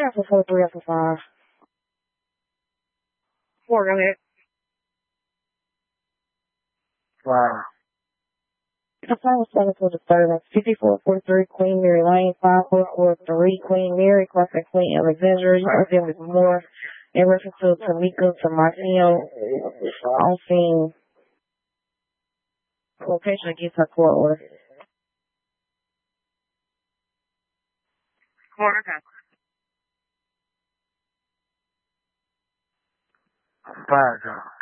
After 4, 3, after 5. 4, go ahead. Wow. The final 7 for the third. That's 5443 Queen Mary Lane, 5443 Queen Mary, crossing Queen Alexandria. You are dealing with more in reference to Tamika Tomasino on scene. Location against her court order. Court, okay. 5,